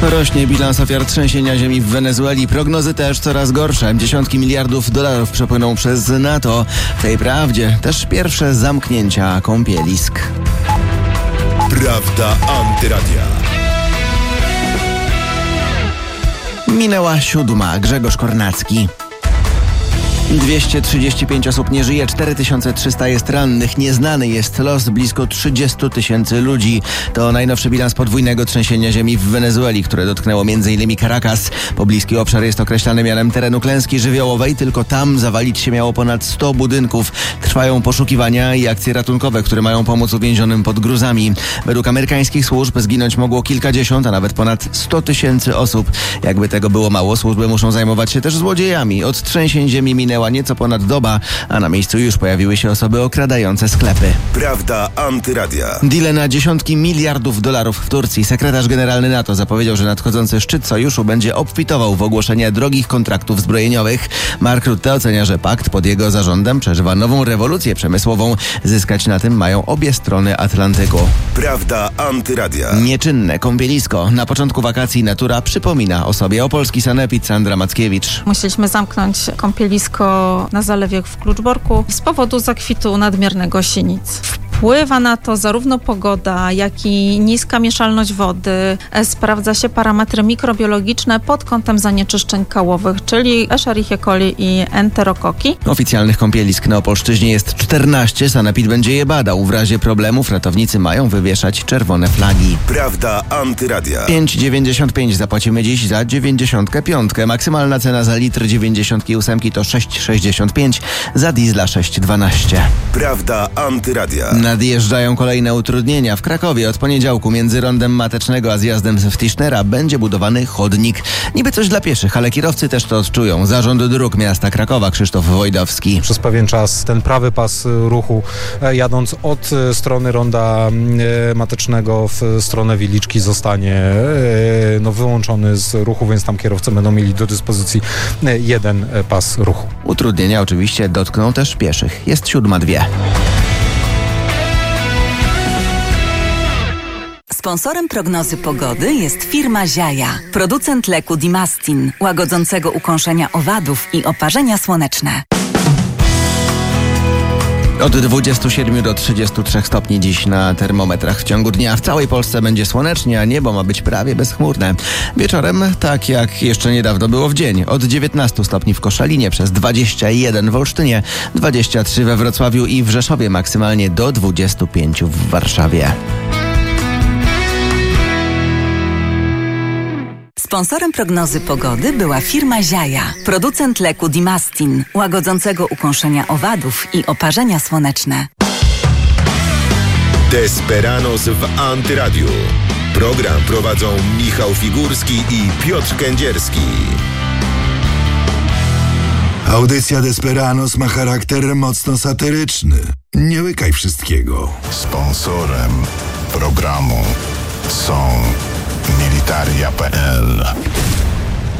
Rośnie bilans ofiar trzęsienia ziemi w Wenezueli. Prognozy też coraz gorsze. Dziesiątki miliardów dolarów przepłyną przez NATO. W tej prawdzie też pierwsze zamknięcia kąpielisk. Prawda Antyradia. Minęła 7. Grzegorz Kornacki. 235 osób nie żyje, 4300 jest rannych. Nieznany jest los blisko 30 000 ludzi. To najnowszy bilans podwójnego trzęsienia ziemi w Wenezueli, które dotknęło m.in. Caracas. Pobliski obszar jest określany mianem terenu klęski żywiołowej. Tylko tam zawalić się miało ponad 100 budynków. Trwają poszukiwania i akcje ratunkowe, które mają pomóc uwięzionym pod gruzami. Według amerykańskich służb zginąć mogło kilkadziesiąt, a nawet ponad 100 000 osób. Jakby tego było mało, służby muszą zajmować się też złodziejami. Od trzęsień ziemi minęła nieco ponad doba, a na miejscu już pojawiły się osoby okradające sklepy. Prawda Antyradia. Deale na dziesiątki miliardów dolarów w Turcji. Sekretarz generalny NATO zapowiedział, że nadchodzący szczyt sojuszu będzie obfitował w ogłoszenie drogich kontraktów zbrojeniowych. Mark Rutte ocenia, że pakt pod jego zarządem przeżywa nową rewolucję przemysłową. Zyskać na tym mają obie strony Atlantyku. Prawda Antyradia. Nieczynne kąpielisko. Na początku wakacji natura przypomina o sobie. Opolski sanepid Sandra Mackiewicz. Musieliśmy zamknąć kąpielisko na zalewie w Kluczborku z powodu zakwitu nadmiernego sinic. Wpływa na to zarówno pogoda, jak i niska mieszalność wody. Sprawdza się parametry mikrobiologiczne pod kątem zanieczyszczeń kałowych, czyli Escherichia coli i enterokoki. Oficjalnych kąpielisk na Opolszczyźnie jest 14. Sanepid będzie je badał. W razie problemów ratownicy mają wywieszać czerwone flagi. Prawda Antyradia. 5,95 zapłacimy dziś za 95. Maksymalna cena za litr 98 to 6,65, za diesla 6,12. Prawda Antyradia. Nadjeżdżają kolejne utrudnienia. W Krakowie od poniedziałku między rondem Matecznego a zjazdem w Tischnera będzie budowany chodnik. Niby coś dla pieszych, ale kierowcy też to odczują. Zarząd Dróg Miasta Krakowa Krzysztof Wojdowski. Przez pewien czas ten prawy pas ruchu jadąc od strony ronda Matecznego w stronę Wiliczki zostanie wyłączony z ruchu, więc tam kierowcy będą mieli do dyspozycji jeden pas ruchu. Utrudnienia oczywiście dotkną też pieszych. Jest 7:02. Sponsorem prognozy pogody jest firma Ziaja, producent leku Dimastin, łagodzącego ukąszenia owadów i oparzenia słoneczne. Od 27 do 33 stopni dziś na termometrach. W ciągu dnia w całej Polsce będzie słonecznie, a niebo ma być prawie bezchmurne. Wieczorem, tak jak jeszcze niedawno było w dzień, od 19 stopni w Koszalinie, przez 21 w Olsztynie, 23 we Wrocławiu i w Rzeszowie, maksymalnie do 25 w Warszawie. Sponsorem prognozy pogody była firma Ziaja, producent leku Dimastin, łagodzącego ukąszenia owadów i oparzenia słoneczne. Desperanos w Antyradiu. Program prowadzą Michał Figurski i Piotr Kędzierski. Audycja Desperanos ma charakter mocno satyryczny. Nie łykaj wszystkiego. Sponsorem programu są Militaria.pl.